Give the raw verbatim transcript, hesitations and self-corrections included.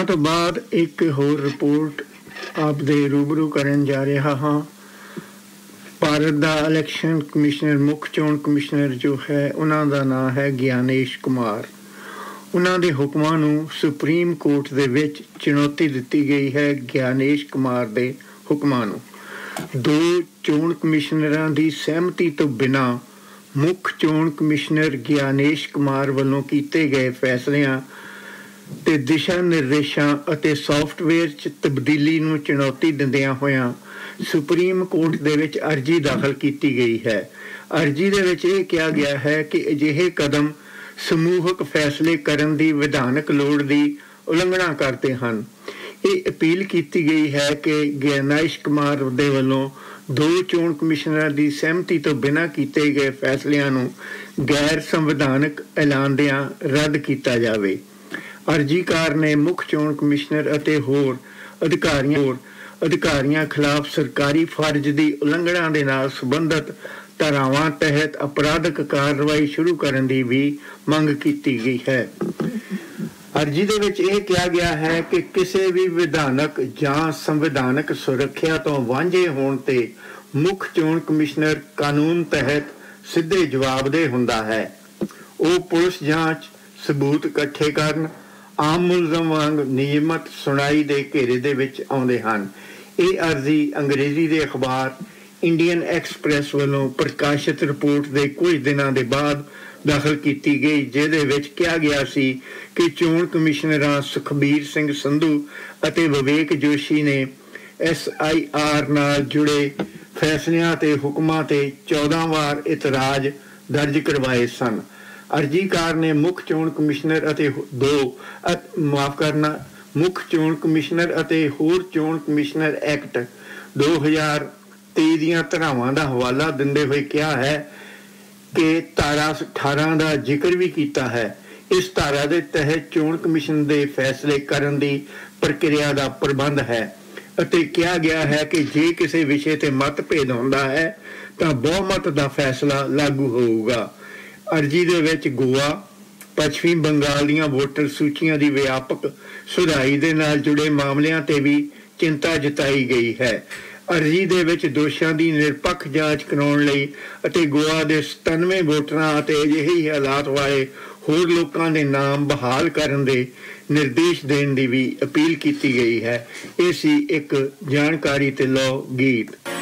ਤੋਂ ਬਾਅਦ ਇੱਕ ਹੋਰ ਰਿਪੋਰਟ ਆਪ ਦੇ ਰੂਬਰੂ ਕਰਨ ਜਾ ਰਿਹਾ ਹਾਂ। ਭਾਰਤ ਦਾ ਇਲੈਕਸ਼ਨ ਕਮਿਸ਼ਨਰ, ਮੁੱਖ ਚੋਣ ਕਮਿਸ਼ਨਰ ਜੋ ਹੈ, ਉਹਨਾਂ ਦਾ ਨਾਂ ਹੈ ਗਿਆਨੇਸ਼ ਕੁਮਾਰ। ਉਹਨਾਂ ਦੇ ਹੁਕਮਾਂ ਨੂੰ ਸੁਪਰੀਮ ਕੋਰਟ ਦੇ ਵਿੱਚ ਚੁਣੌਤੀ ਦਿੱਤੀ ਗਈ ਹੈ। ਗਿਆਨੇਸ਼ ਕੁਮਾਰ ਦੇ ਹੁਕਮਾਂ ਨੂੰ ਦੋ ਚੋਣ ਕਮਿਸ਼ਨਰਾਂ ਦੀ ਸਹਿਮਤੀ ਤੋਂ ਬਿਨਾਂ ਮੁੱਖ ਚੋਣ ਕਮਿਸ਼ਨਰ ਗਿਆਨੇਸ਼ ਕੁਮਾਰ ਵੱਲੋਂ ਕੀਤੇ ਗਏ ਫੈਸਲਿਆਂ ਤੇ ਦਿਸ਼ਾ ਨਿਰਦੇਸ਼ਾਂ ਅਤੇ ਸੌਫਟਵੇਅਰ 'ਚ ਤਬਦੀਲੀ ਨੂੰ ਚੁਣੌਤੀ ਦਿੰਦਿਆਂ ਹੋਇਆਂ ਸੁਪਰੀਮ ਕੋਰਟ ਦੇ ਵਿੱਚ ਅਰਜ਼ੀ ਦਾਖਲ ਕੀਤੀ ਗਈ ਹੈ। ਅਰਜ਼ੀ ਦੇ ਵਿੱਚ ਇਹ ਕਿਹਾ ਗਿਆ ਹੈ ਕਿ ਅਜਿਹੇ ਕਦਮ ਸਮੂਹਕ ਫੈਸਲੇ ਕਰਨ ਦੀ ਵਿਧਾਨਕ ਲੋੜ ਦੀ ਉਲੰਘਣਾ ਕਰਦੇ ਹਨ। ਇਹ ਅਪੀਲ ਕੀਤੀ ਗਈ ਹੈ ਕਿ ਗਿਆਨੇਸ਼ ਕੁਮਾਰ ਦੇ ਵੱਲੋਂ ਦੋ ਚੋਣ ਕਮਿਸ਼ਨਰਾਂ ਦੀ ਸਹਿਮਤੀ ਤੋਂ ਬਿਨਾਂ ਕੀਤੇ ਗਏ ਫੈਸਲਿਆਂ ਨੂੰ ਗੈਰ ਸੰਵਿਧਾਨਕ ਐਲਾਨਦਿਆਂ ਰੱਦ ਕੀਤਾ ਜਾਵੇ। ਅਰਜ਼ੀਕਾਰ ਨੇ ਮੁੱਖ ਚੋਣ ਕਮਿਸ਼ਨਰ ਅਤੇ ਹੋਰ ਅਧਿਕਾਰੀਆਂ ਹੋਰ ਅਧਿਕਾਰੀਆਂ ਖਿਲਾਫ ਸਰਕਾਰੀ ਫਰਜ਼ ਦੀ ਉਲੰਘਣਾ ਦੇ ਨਾਲ ਸੰਬੰਧਿਤ ਧਾਰਾਵਾਂ ਤਹਿਤ ਅਪਰਾਧਕ ਕਾਰਵਾਈ ਸ਼ੁਰੂ ਕਰਨ ਦੀ ਵੀ ਮੰਗ ਕੀਤੀ ਗਈ ਹੈ। ਅਰਜ਼ੀ ਦੇ ਵਿੱਚ ਇਹ ਕਿਹਾ ਗਿਆ ਹੈ ਕਿ ਕਿਸੇ ਵੀ ਵਿਧਾਨਕ ਜਾਂ ਸੰਵਿਧਾਨਕ ਸੁਰੱਖਿਆ ਤੋਂ ਵਾਂਝੇ ਹੋਣ ਤੇ ਮੁੱਖ ਚੋਣ ਕਮਿਸ਼ਨਰ ਕਾਨੂੰਨ ਤਹਿਤ ਸਿੱਧੇ ਜਵਾਬਦੇਹ ਹੁੰਦਾ ਹੈ। ਉਹ ਪੁਲਿਸ ਜਾਂਚ, ਸਬੂਤ ਇਕੱਠੇ ਕਰਨ, ਆਮ ਮੁਲਜ਼ਮ ਵਾਂਗ ਨਿਯਮਤ ਸੁਣਾਈ ਦੇ ਘੇਰੇ ਦੇ ਵਿੱਚ ਆਉਂਦੇ ਹਨ। ਇਹ ਅਰਜ਼ੀ ਅੰਗਰੇਜ਼ੀ ਦੇ ਅਖਬਾਰ ਇੰਡੀਅਨ ਐਕਸਪ੍ਰੈਸ ਵੱਲੋਂ ਪ੍ਰਕਾਸ਼ਿਤ ਰਿਪੋਰਟ ਦੇ ਕੁਝ ਦਿਨਾਂ ਦੇ ਬਾਅਦ ਦਾਖਲ ਕੀਤੀ ਗਈ, ਜਿਹਦੇ ਵਿੱਚ ਕਿਹਾ ਗਿਆ ਸੀ ਕਿ ਚੋਣ ਕਮਿਸ਼ਨਰਾਂ ਸੁਖਬੀਰ ਸਿੰਘ ਸੰਧੂ ਅਤੇ ਵਿਵੇਕ ਜੋਸ਼ੀ ਨੇ ਐਸ ਆਈ ਆਰ ਨਾਲ ਜੁੜੇ ਫੈਸਲਿਆਂ ਤੇ ਹੁਕਮਾਂ ਤੇ ਚੌਦਾਂ ਵਾਰ ਇਤਰਾਜ਼ ਦਰਜ ਕਰਵਾਏ ਸਨ। ਅਰਜ਼ੀਕਾਰ ਨੇ ਮੁੱਖ ਚੋਣ ਕਮਿਸ਼ਨਰ ਅਤੇ ਦੋ ਮਾਫ ਕਰਨਾ ਮੁੱਖ ਚੋਣ ਕਮਿਸ਼ਨਰ ਅਤੇ ਹੋਰ ਚੋਣ ਕਮਿਸ਼ਨਰ ਐਕਟ ਦੋ ਹਜ਼ਾਰ ਤੇਈ ਦੀਆਂ ਧਾਰਾਵਾਂ ਦਾ ਹਵਾਲਾ ਦਿੰਦੇ ਹੋਏ ਕਿਹਾ ਹੈ ਕਿ ਧਾਰਾ ਅਠਾਰਾਂ ਦਾ ਜ਼ਿਕਰ ਵੀ ਕੀਤਾ ਹੈ। ਇਸ ਧਾਰਾ ਦੇ ਤਹਿਤ ਚੋਣ ਕਮਿਸ਼ਨ ਦੇ ਫੈਸਲੇ ਕਰਨ ਦੀ ਪ੍ਰਕਿਰਿਆ ਦਾ ਪ੍ਰਬੰਧ ਹੈ ਅਤੇ ਕਿਹਾ ਗਿਆ ਹੈ ਕਿ ਜੇ ਕਿਸੇ ਵਿਸ਼ੇ ਤੇ ਮਤਭੇਦ ਹੁੰਦਾ ਹੈ ਤਾਂ ਬਹੁਮਤ ਦਾ ਫੈਸਲਾ ਲਾਗੂ ਹੋਊਗਾ। ਅਰਜ਼ੀ ਦੇ ਵਿੱਚ ਗੋਆ, ਪੱਛਮੀ ਬੰਗਾਲ ਦੀਆਂ ਵੋਟਰ ਸੂਚੀਆਂ ਦੀ ਵਿਆਪਕ ਸੁਧਾਈ ਦੇ ਨਾਲ ਜੁੜੇ ਮਾਮਲਿਆਂ ਤੇ ਵੀ ਚਿੰਤਾ ਜਤਾਈ ਗਈ ਹੈ। ਅਰਜ਼ੀ ਦੇ ਵਿੱਚ ਦੋਸ਼ਾਂ ਦੀ ਨਿਰਪੱਖ ਜਾਂਚ ਕਰਾਉਣ ਲਈ ਅਤੇ ਗੋਆ ਦੇ ਸਤਾਨਵੇਂ ਵੋਟਰਾਂ ਅਤੇ ਅਜਿਹੇ ਹੀ ਹਾਲਾਤ ਵਾਲੇ ਹੋਰ ਲੋਕਾਂ ਦੇ ਨਾਮ ਬਹਾਲ ਕਰਨ ਦੇ ਨਿਰਦੇਸ਼ ਦੇਣ ਦੀ ਵੀ ਅਪੀਲ ਕੀਤੀ ਗਈ ਹੈ। ਇਹ ਸੀ ਇੱਕ ਜਾਣਕਾਰੀ ਤੇ ਲਓ ਗੀਤ।